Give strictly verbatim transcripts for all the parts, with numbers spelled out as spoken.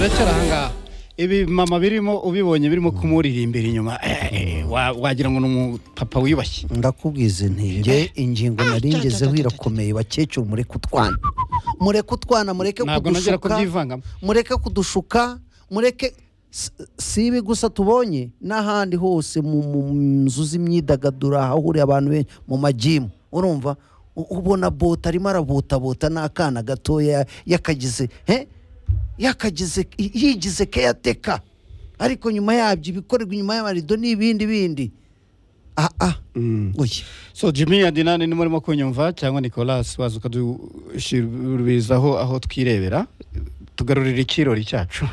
turekera ahangaha ibi mama birimo ubibonye birimo kumuririmbira inyuma wagira ngo n'umupapa wiyubashye. Ndakubwize nti nge ingingo naringezeho irakomeye bakecuru mureke utwana mureke utwana mureke kudushuka mureke kudushuka mureke si ibi gusa tubonye n'ahandi hose mu nzu z'imyidagaduro ahahuriye abantu benshi mu majimu urumva ubona bota arimo arabotabota n'akana gatoya yakagize he yakagize yigize keyateka ariko nyuma yabyo ibikorerwa inyuma y'amarido n'ibindi bindi ah ah oye so Jimmy Adinani ni murimo kunyumva cyangwa Nicolas waza ukadushirizaho aho twirebera tugarurira ikirori cyacu.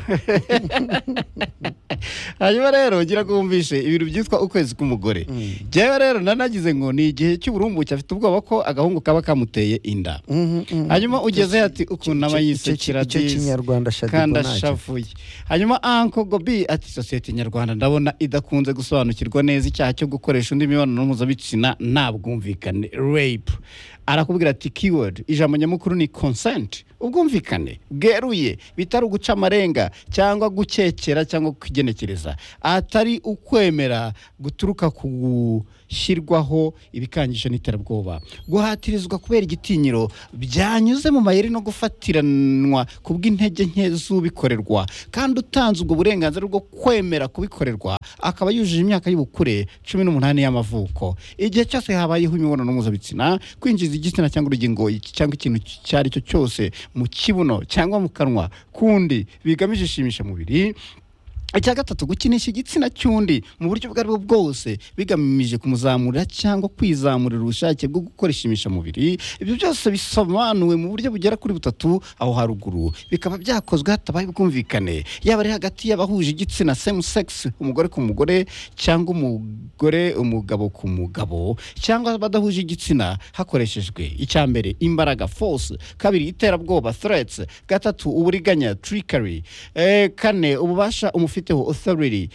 Hanyuma rero ngira kumvishe ibintu byitwa ukwezi k'umugore. Jewe rero nanagize ngo ni igihe cy'uburumbuke afite ubwoba ko agahungu kaba kamuteye inda. Hanyuma ugeze ati ukuntu abayise kiradise kandi ashavuye. Hanyuma Uncle Gobi ati society nyarwanda ndabona idakunze gusobanukirwa neza icyaha cyo gukoresha undi mibonano mpuzabitsina ntabwumvikane rape. Arakubwira ati keyword ijambo nyamukuru ni consent, ubwumvikane bweruye bitari uguca amarenga cyangwa gukekera cyangwa kugenekereza, atari ukwemera guturuka ku shyirwaho ibikangisho n'iterabwoba, guhatirizwa kubera igitinyiro byanyuze mu mayeri no gufatiranwa kubw'intege nke z'ubikorerwa kandi utanze ubwo burenganzira bwo kwemera kubikorerwa akaba yujuje imyaka y'ubukure cumi n'umunani y'amavuko. Igihe cyose habayeho imibonano mpuzabitsina, kwinjiza igitsina cyangwa urugingo cyangwa ikintu cyari cyo cyose mu kibuno cyangwa mu kanwa kundi bigamije ishimisha mubiri. Icya gatatu gukinisha igitsina cy'undi mu buryo bwa bwo bwose bigamije kumuzamura cyangwa kwizamurira ubushake bwo gukora ishimisha mubiri. Ibyo byose bisobanuwe mu buryo bugera kuri butatu aho haruguru, bikaba byakozwe hatabaye ubwumvikane, yaba ari hagati y'abahuje igitsina same sex, umugore ku mugore cyangwa umugore umugabo ku mugabo, cyangwa badahuje igitsina hakoreshejwe icya mbere imbaraga force, kabiri iterabwoba threats, gatatu uburiganya trickery, eh, kane ububasha umufite authority,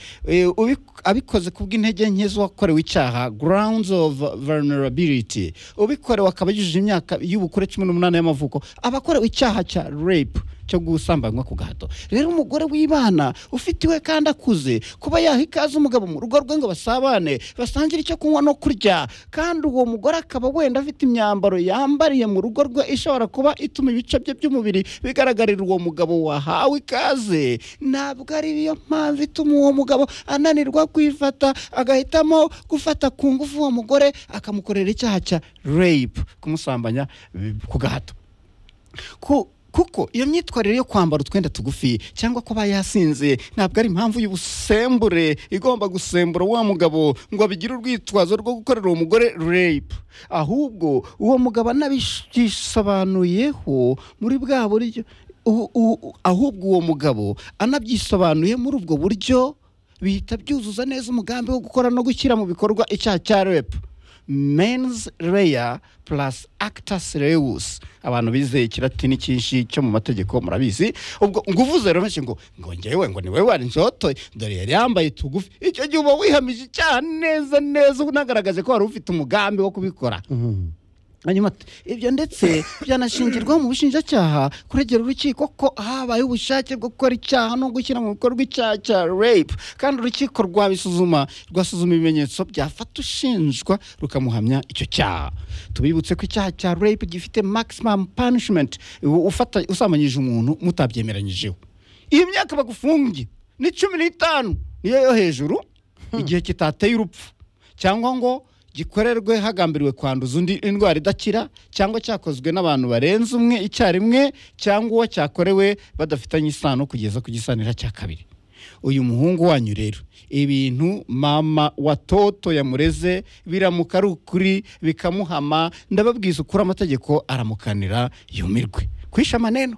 abikoze kubw'intege nke z'uwakorewe icyaha grounds of vulnerability, ubikorewe akaba yujuje imyaka y'ubukure cumi n'umunani y'amavuko, abakorewe icyaha cya rape cyo gusambanywa ku gahato. Rero umugore w'ibana ufitiwe kandi akuze kuba yaha ikaze umugabo mu rugo rwe ngo basabane basangira icyo kunywa no kurya, kandi uwo mugore akaba wenda afite imyambaro yambariye mu rugo rwe ishobora kuba ituma ibice bye by'umubiri bigaragarira uwo mugabo wahawe ikaze, ntabwo ari yo mpamvu ituma uwo mugabo ananirwa kwifata agahitamo gufata ku ngufu uwo mugore akamukorera icyaha cya rape, kumusambanya ku gahato. ku kuko iyo myitwarire yo kwambara utwenda tugufi cyangwa kuba yasinze ntabwo ari impamvu y'ubusembure igomba gusembura wa mugabo ngo abigire urwitwazo rwo gukorera uwo mugore rape, ahubwo uwo mugabo anabyisobanuyeho muri bwa buryo ahubwo uwo mugabo anabyisobanuye muri ubwo buryo bihita byuzuza neza umugambi wo gukora no gushyira mu bikorwa icyaha cya rape. Mens rea plus actus reus, abantu bizeye ikiratini cyinshi cyo mu mategeko murabizi. Ubwo nguvuze rero menshi ngo ngo ngewe ngo niwe wari njoto dore yari yambaye tugufi, icyo gihe uba wihamije cyane neza neza unagaragaje ko wari ufite umugambi wo kubikora. Hanyuma ibyo ndetse byanashingirwa mu bushinjacyaha kuregera urukiko ko habaye ubushake bwo gukora icyaha no gushyira mu bikorwa icyaha cya rape, kandi urukiko rwabisuzuma rwasuzuma ibimenyetso byafata ushinjwa rukamuhamya icyo cyaha. Tubibutse ko icyaha cya rape gifite maximum punishment, ufata usamanyije umuntu mutabyemeranyijeho iyi myaka bagufungiye ni cumi n'itanu niyo yo hejuru igihe kitateye urupfu, cyangwa ngo gikorerwe hagambiriwe kwanduza undi indwara idakira, cyangwa cyakozwe n'abantu barenze umwe icyarimwe, cyangwa uwo cyakorewe badafitanye isano kugeza ku gisanira cya kabiri. Uyu muhungu wanyu rero ibintu mama watoto yamureze biramuka ari ukuri bikamuhama, ndababwiza ukuri amategeko aramukanira yumirwe kwisha maneno.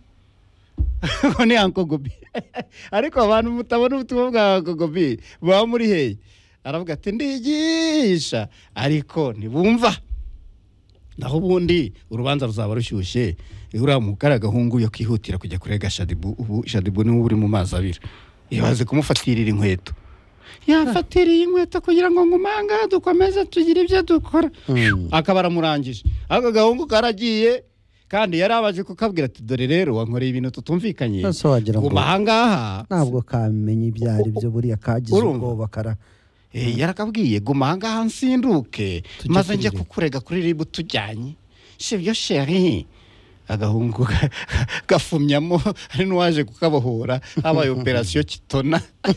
Ni Uncle Gobi. Ariko abantu mutabona ubutumwa bwa Uncle Gobi baba muri hehe? Aravuga ati ndigisha ariko ntibumva, naho ubundi urubanza ruzaba rushyushye. Uriya mugara gahungu yo kwihutira kujya kurega Shadibu, ubu Shadibu ni uri mu mazi abira, yabaze kumufatirira inkweto, yafatiriye inkweto kugira ngo ngumanga dukomeze tugira ibyo dukora, akaba aramurangije. Aka gahungu karagiye kandi yari abaje kukabwira ati dore rero wankoreye ibintu tutumvikanye Nonese wagira ngo guma ahangaha ntabwo kamenya ibyo ari byo buriya kagize Urumva? ubwoba kara Eh, yarakabwiye guma ahangaha nsinduke Tujye maze njye kuri- kukurega kuri ribu tujyanye sibyo sheri agahungu ga- gafumyamo hari n'uwaje kukabohora habaye operasiyo kitona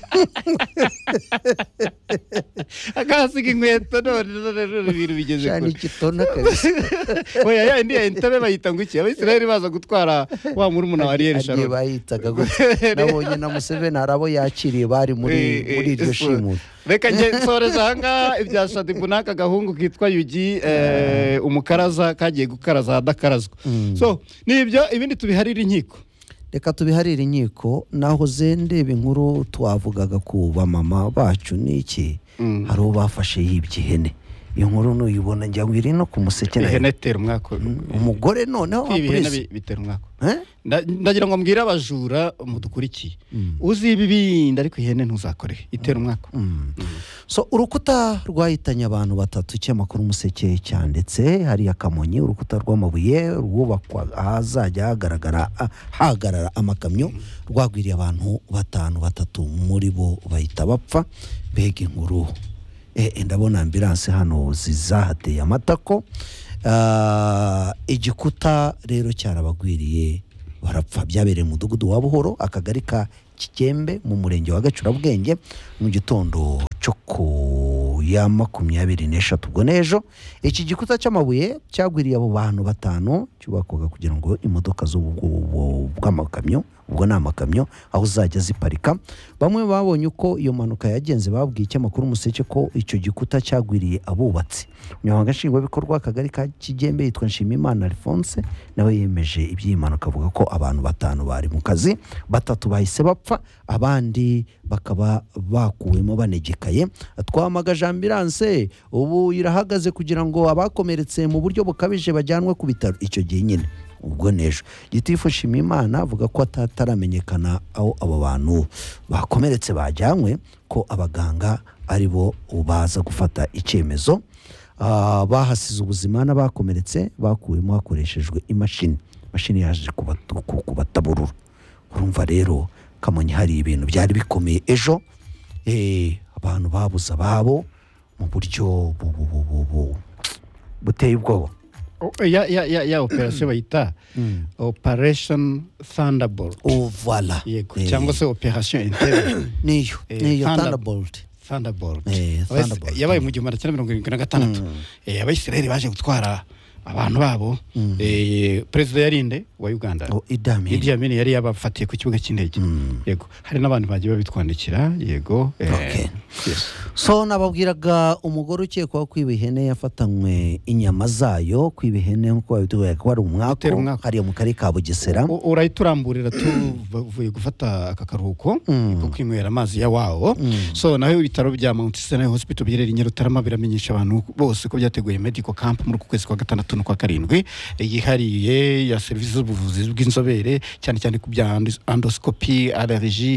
agasiga inkweto none none none ibintu bigeze cyane kure kitona kabisa oya ya indi ya intabe bayita ngo iki abisirayeli baza gutwara wa murumuna wa Ariel agiye Sharon bayitaga gutya nabonye na Museveni hari abo yakiriye bari muri Eh, eh, muri iryo so- shimuta reka njye nsoreza ahangaha ibya Shadibu n'aka gahungu kitwa Yugi eh, umukaraza kagiye gukaraza ahadakarazwa so nibyo ibindi tubiharira inkiko reka tubiharire inkiko naho ze ndeba inkuru twavugaga ku bamama bacu n'iki Mm. hari uwo bafashe yibye ihene iyo nkuru nuyibona njya ngo iri no ku museke nayo. ihene itera umwaka umugore noneho wa ibi ihene polisi bi- bitera umwaka Eh? Nda- ndagira ngo mbwire abajura mudukurikiye uzi ibi bindi ariko ihene ntuzakore itera umwaka so urukuta rwahitanye abantu batatu ikinyamakuru umuseke cyanditse hariya Kamonyi urukuta rw'amabuye rwubakwa ahazajya hagaragara ah, hagarara amakamyo rwagwiriye abantu batanu batatu muri bo bahita bapfa mbega inkuru eh, eh, ndabona ambulance hano zizahateye amatako Ah, igikuta rero cyarabagwiriye barapfa byabereye mu mudugudu wa Buhoro akagari ka Kikembe mu murenge wa Gacurabwenge mu gitondo cyo ku ya makumyabiri n'eshatu ubwo n'ejo iki gikuta cy'amabuye cyagwiriye abo bantu batanu cyubakwaga kugira ngo imodoka z'ubwo bw'amakamyo ubwo ni amakamyo aho zajya ziparika bamwe babonye uko iyo mpanuka yagenze babwiye ikinyamakuru umuseke ko icyo gikuta cyagwiriye abubatsi umunyamabanga nshingwabikorwa akagari ka Kigembe yitwa Nshimiyimana Alphonse nawe yemeje iby'iyi mpanuka avuga ko abantu batanu bari mu kazi batatu bahise bapfa abandi bakaba bakuwemo banegekaye twamagaje ambulance ubu irahagaze kugira ngo abakomeretse mu buryo bukabije bajyanwe ku bitaro icyo gihe nyine ubwo n'ejo gitifu Nshimiyimana avuga ko atataramenyekana aho abo bantu bakomeretse bajyanywe ko abaganga ari bo baza gufata icyemezo Ah, bahasize ubuzima n'abakomeretse bakuwemo hakoreshejwe imashini imashini yaje kubatu- ku- kubataburura urumva rero Kamonyi hari ibintu byari bikomeye ejo eh, abantu babuze ababo mu buryo bu- bu- bu- bu- bu- buteye ubwoba O- ya ya ya ya operasiyo bayita operation thunderbolt oh voilà yego Eh, cyangwa se operation intebe niyo Eh, niyo Thunder- Thunderbolt thunderbolt Eh, Abais- Thunderbolt. yabaye mu gihumbi kimwe mirongo irindwi na gatandatu Eh, abayisiraheli baje gutwara abantu babo eh, perezida yarinde wa Uganda oh, idami Idi Amin yari yabafatiye ku kibuga cy'indege yego hari n'abantu bagiye babitwandikira yego eh, Okay. yes. so nababwiraga umugore ukekwaho kwiba ihene yafatanywe inyama zayo kwiba ihene nk'uko babitubwira ko ari umwako Gutera umwako. hariya mu karere ka Bugesera U- urahita uramburira tuvuye gufata aka karuhuko ko kwinywera amazi ya wawo so naho ibitaro bya Mount Sinai Hospital biherereye i Nyarutarama biramenyesha abantu bose ko byateguye medical camp muri uku kwezi kwa gatandatu no kwa karindwi yihariye ya serivisi z'ubuvuzi bw'inzobere cyane cyane ku bya endoscopie allergie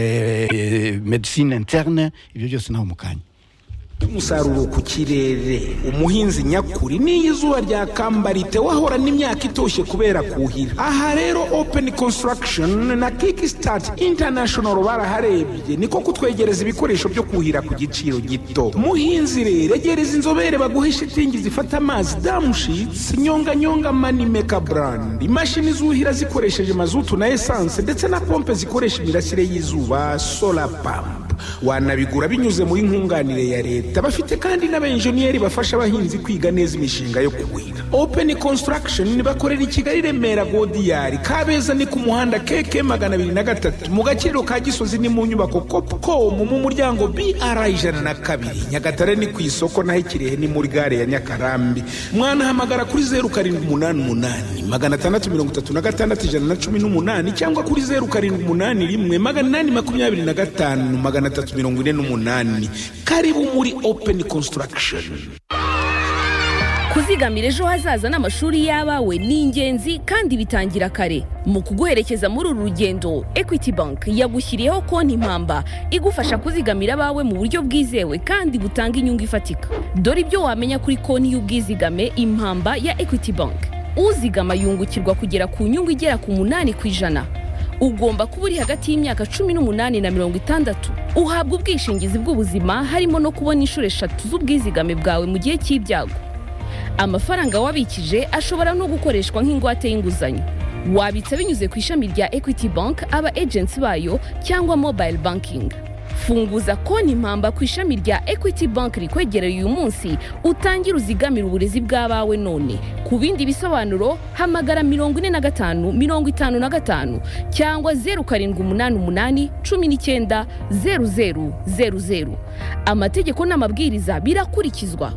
eh, medicine interne ibyo byose naho mu kanya umusaruro ku kirere umuhinzi nyakuri n'iyo izuba ryakambara wahora n'imyaka itoshye kubera kuhira aha rero open construction na kickstart international baraharebye niko kutwegereza ibikoresho byo kuhira ku giciro gito muhinzi rero egereza inzobere baguhe shitingi zifata amazi damushitsi nyonganyonga manimeka brand imashini zuhira zikoresheje mazutu na essence ndetse na pompe zikoresha imirasire y'izuba solar pump wanabigura binyuze muri nkunganire ya leta bafite kandi n'abenjeniyeri bafasha abahinzi kwiga neza imishinga yo kuhira open construction bakorera i Kigali Remera Godiyari Kabeza ni ku muhanda keke magana abiri na gatatu mu gaciro ka Gisozi ni mu nyubako Copcom mu muryango B R ijana na kabiri Nyagatare ni ku isoko naho Kirehe ni muri gare ya Nyakarambi mwana hamagara kuri zeru karindwi umunani umunani magana atandatu mirongo itatu na gatandatu ijana na cumi n'umunani cyangwa kuri zeru karindwi umunani rimwe magana inani makumyabiri na gatanu magana atatu mirongo ine n'umunani karibu muri open construction. kuzigamira ejo hazaza n'amashuri y'abawe ni ingenzi kandi bitangira kare mu kuguherekeza muri uru rugendo Equity Bank yagushyiriyeho konti mpamba igufasha kuzigamira abawe mu buryo bwizewe kandi butanga inyungu ifatika dore ibyo wamenya kuri konti y'ubwizigame impamba ya Equity Bank uzigama yungukirwa kugera ku nyungu igera ku munani ku ijana. Ugomba kuba uri hagati y'imyaka cumi n'umunani na mirongo itandatu. Uhabwa ubwishingizi bw'ubuzima harimo no kubona inshuro eshatu z'ubwizigame bwawe mu gihe cy'ibyago. Amafaranga wabikije ashobora no gukoreshwa nk'ingwate y'inguzanyo. Wabitsa binyuze ku ishami rya Equity Bank, aba agents bayo cyangwa mobile banking. Funguza konti impamba ku ishami rya Equity Bank rikwegereye uyu munsi, utangire uzigamira uburezi bw'abawe none. Ku bindi bisobanuro hamagara mirongo ine na gatanu mirongo itanu na gatanu cyangwa zeru karindwi umunani umunani cumi n'icyenda zeru zeru zeru zeru. Amategeko n'amabwiriza birakurikizwa.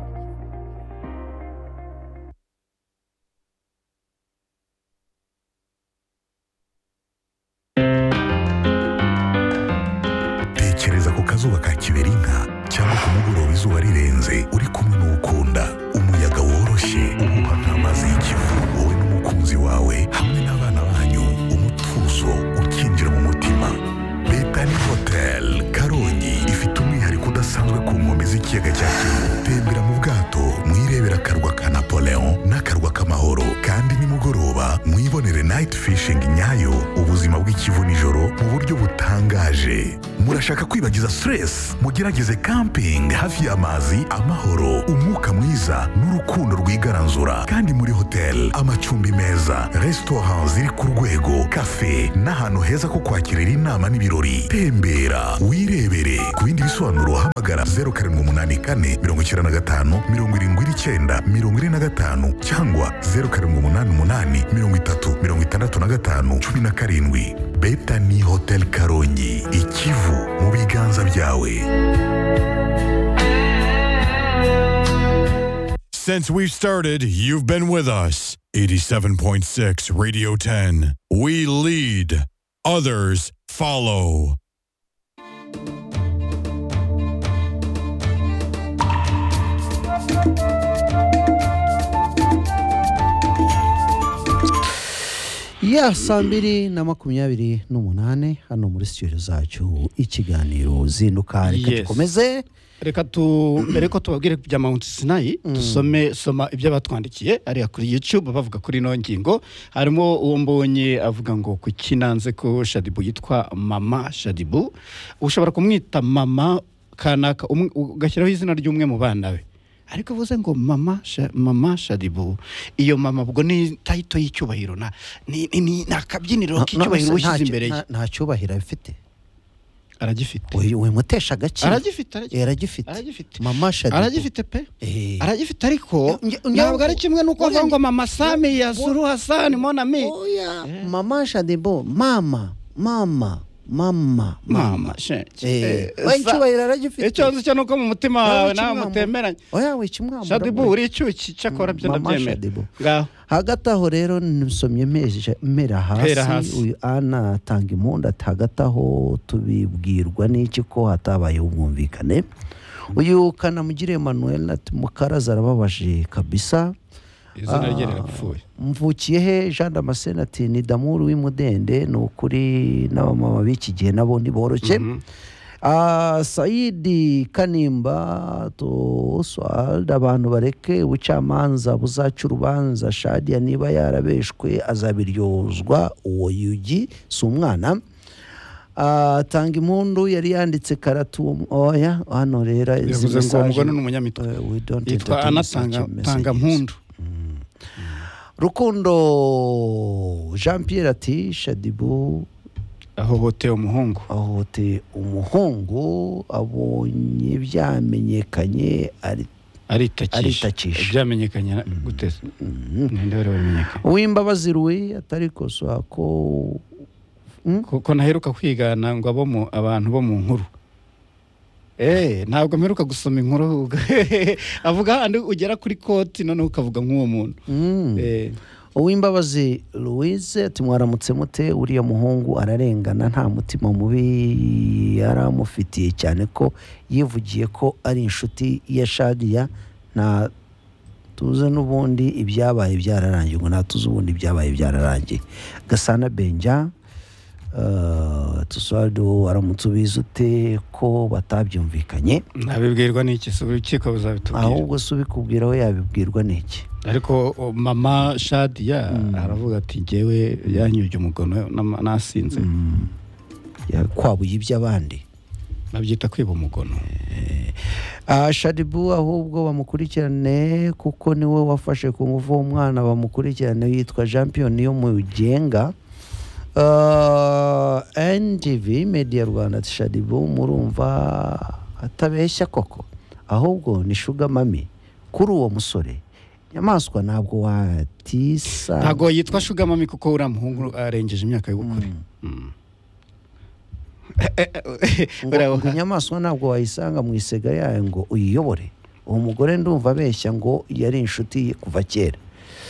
Tekereza ku kazuba ka Kiberinka cyangwa ku mugoroba izuba rirenze uri kumwe n'ukunda, umuyaga woroshye uhuha nk'amazi y'ikivu, wowe n'umukunzi wawe hamwe n'abana banyu, umutuzo ukinjira mu mutima. Betani Hotel Karongi ifite umwihariko udasanzwe ku nkombe z'ikiyaga cya Kivu. Tembera mu bwato mwirebera akarwa ka Napoleon n'akarwa k'amahoro, kandi nimugoroba mwibonere night fishing nyayo, ubuzima bw'ikivu nijoro mu buryo butangaje. Murashaka kwibagiza stress? Mugerageze camping hafi y'amazi, amahoro, umwuka mwiza n'urukundo rwigaranzura. Kandi muri hotel amacumbi meza, restaurant ziri ku rwego, cafe n'ahantu heza ko kwakirira inama n'ibirori. Tembera wirebere. Ku bindi bisobanuro hamagara zeru karindwi umunani kane mirongo icyenda na gatanu mirongo irindwi n'icyenda mirongo ine na gatanu cyangwa zeru karindwi umunani umunani mirongo itatu mirongo itandatu na gatanu cumi na karindwi. Betani Hotel Karongi, ikivu mu biganza byawe. Since we've started, you've been with us. eighty-seven point six Radio ten. We lead, others follow. ya saa mbiri na makumyabiri n'umunani hano muri studio zacu ikiganiro zinduka. Reka Yes. dukomeze, reka tu mbere ko tubabwire bya Mount Sinai dusome soma ibyo batwandikiye ari kuri YouTube bavuga kuri no ngingo. Harimo uwo mbonye avuga ngo ku kinanze ko Shadibu yitwa Mama Shadibu, ushobora kumwita mama kanaka ugashyiraho izina ry'umwe mu bana be, ariko vuze ngo mama sha, mama Shadibu, iyo mama ubwo ni title y'icyubahiro na ni ni nakabyiniro k'icyubahiro ushyize imbere ye. nta cyubahiro afite, aragifite. we mutesha agaciro. aragifite aragifite aragifite mama Shadibu aragifite pe Eh. aragifite, ariko Nge- nge- ntabwo ari kimwe nuko Oya, avuga ngo mama Sami ya Suru Hassan Monami. oya mama Shadibu, mama mama mama mama she eh we cyubahiro aragifite. icyo nzi cyo nuko mu mutima wawe nawe mutemeranye. oya we kimwamura Shadibu uri icyuki cyakora byo Mama ndabyemera. Shadibu. Ngaho hagati aho rero nsomye meje mera Hera hasi hasi. uyu ana atanga impundu ati hagati aho tubibwirwa n'iki ko hatabaye ubwumvikane. Uyu Kanamugire Emmanuel ati Mukaraza arababaje kabisa, izina rye rirapfuye. mvukiye he Jean Damascene ati ni Damuru w'Imudende, ni ukuri n'abamama b'iki gihe nabo ntiboroshye. Ah, Saidi Kanimba to swalda abantu bareke ubucamanza buzaca urubanza Shadia niba yarabeshwe azabiryozwa, uwo yugi si umwana. Ah, tanga impundu yari yanditse karatu oya hano rero izi Yavuze ngo message- umugore n'umunyamitwe Eh, we don't yitwa entertain such anatanga messages. tanga mpundu. Rukundo Jean Pierre ati Shadibu ahohoteye umuhungu. ahote umuhungu abonye byamenyekanye ari aritakisha Aritakisha. byamenyekanye gute? Ninde wari wamenyekanye Uwimbabazi Rui atari kosa ko kuko naheruka kwigana ngo abo mu abantu bo mu nkuru. Eh ntabwo mperuka gusoma inkuru avuga handi ugera kuri koti none ukavuga nk'uwo muntu. Eh Uwimbabazi Louise ati mwaramutse mute, uriya muhungu ararengana, nta mutima mubi yaramufitiye cyane ko yivugiye ko ari inshuti ya Shadia, nta tuze n'ubundi ibyabaye byararangiye ngo nta tuze ubundi ibyabaye byararangiye. Gasana Benja Uh, tuswado aramutse ubizi ute ko batabyumvikanye? nabibwirwa n'iki se urukiko buzabitubwira? Ahubwo se ubikubwira we yabibwirwa n'iki? ariko mama Shadia aravuga ati ngewe yanyuje umugono nasinze yakwabuye iby'abandi babyita kwiba umugono. ah Shadibu ahubwo bamukurikirane kuko niwe wafashe ku ngufu umwana bamukurikirane yitwa Champion yo mu Genga. Uh, N T V Media Rwanda Shadibu murumva atabeshya koko ahubwo ni Sugar Mami kuri uwo musore nyamaswa ntabwo watisa ntabwo yitwa Sugar Mami kuko uriya muhungu arengeje imyaka y'ubukure. mm. mm. Nyamaswa ntabwo wayisanga mu isega yayo ngo uyiyobore. Uwo mugore ndumva abeshya ngo yari inshuti ye kuva kera.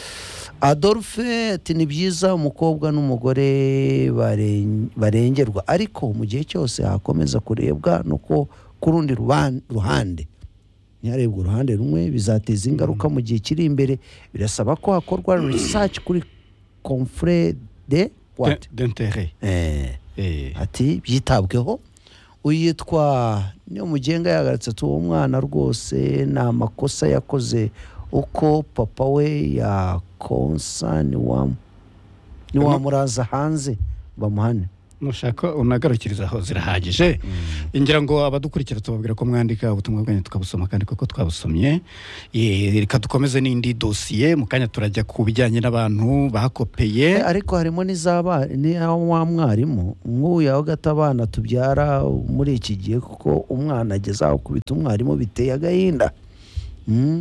Adolphe ati ni byiza umukobwa n'umugore barengerwa ariko mu gihe cyose hakomeza kurebwa nuko kurundi ruhande ntiharebwe uruhande rumwe bizateza ingaruka mu gihe kiri imbere. Birasaba ko hakorwa research kuri conflit de what d'intérêt eh eh ati byitabweho. Uyitwa niyo mugenga yagarutse tu uwo mwana rwose na makosa yakoze uko papa we ya konsa ni wa ni wa muraza hanze bamuhane. Nushaka unagarukiriza aho zirahagije. Ingira ngo abadukurikira tubabwira ko mwandika ubutumwa bwanyu tukabusoma kandi koko twabusomye. Reka dukomeze n'indi dossier mu kanya turajya ku bijyanye n'abantu bakopeye. Ariko harimo n'izaba ni wa mwarimu nk'uya gatabana tubyara muri iki gihe kuko umwana ageze aho kubita umwarimu biteye agahinda. Mm.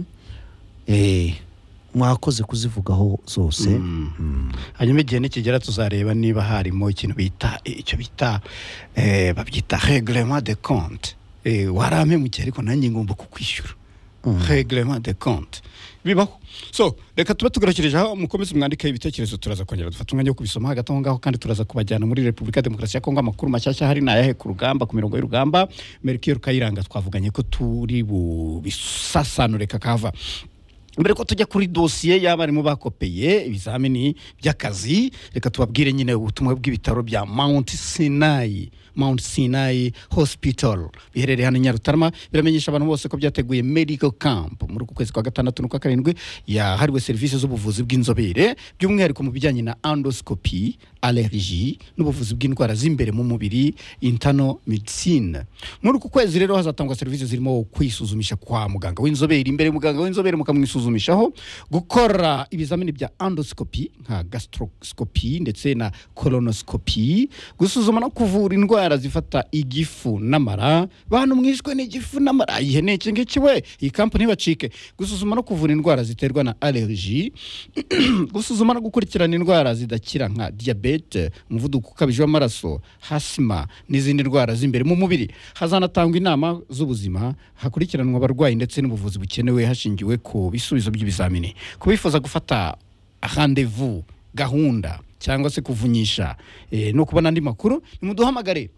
Eh mwakoze kuzivugaho zose. Hanyuma igihe nikigera tuzareba niba harimo ikintu bita icyo bita eh babyita règlement de compte. Eh warame mu gihe ariko nanjye ngomba kukwishyura. Règlement de compte bibaho. So reka tuba tugarukirije aho mukomeze mwandika ibitekerezo turaza kongera dufata umwanya wo kubisoma hagati aho ngaho kandi turaza kubajyana muri Republika Demokarasi ya Kongo amakuru mashyashya hari nayahe ku rugamba ku mirongo y'urugamba. Mercure Kayiranga twavuganye ko turi bu bisasanure kakava. Mbere ko tujya kuri dossier y'abarimu bakopeye ibizamini by'akazi reka tubabwire nyine ubutumwa bw'ibitaro bya Mount Sinai Mount Sinai Hospital biherereye hano Nyarutarama. Biramenyesha abantu bose ko byateguye medical camp muri uku kwezi kwa gatandatu n'ukwa karindwi yahariwe serivisi z'ubuvuzi bw'inzobere by'umwihariko mu bijyanye na endoscopy, allergie n'ubuvuzi bw'indwara z'imbere mu mubiri internal medicine. Muri uku kwezi rero hazatangwa serivisi zirimo kwisuzumisha kwa muganga w'inzobere imbere muganga w'inzobere mukamwisuzumishaho, gukora ibizamini bya endoscopy nka gastroscopy ndetse na colonoscopy, gusuzuma no kuvura indwara zifata igifu n'amara. Bantu mwishwe n'igifu n'amara ihene iki ngiki we iyi company bacike. Gusuzuma no kuvura indwara ziterwa na allergie, gusuzuma no gukurikirana indwara zidakira nka diabete, umuvuduko ukabije w'amaraso, asthma n'izindi ndwara z'imbere mu mubiri. Hazanatangwa inama z'ubuzima, hakurikiranwa abarwayi ndetse n'ubuvuzi bukenewe hashingiwe ku bisubizo by'ibizamini. Kubifuza gufata rendez-vous gahunda cyangwa se kuvunyisha eh, no kubona andi makuru nimuduhamagare.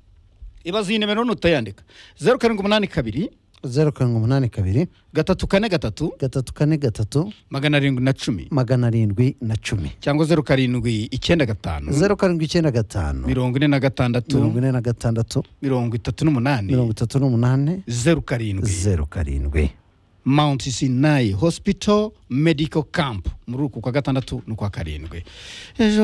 Ibaza iyi nimero nutayandika zero karindwi umunani kabiri zero karindwi umunani kabiri gatatu kane gatatu gatatu kane gatatu magana arindwi na cumi magana arindwi na cumi cyangwa zero karindwi icyenda gatanu zero karindwi icyenda gatanu mirongo ine na gatandatu mirongo ine na gatandatu mirongo itatu n'umunani mirongo itatu n'umunani zero karindwi zero karindwi. Mount Sinai Hospital Medical Camp muri uku kwa gatandatu n'ukwa karindwi.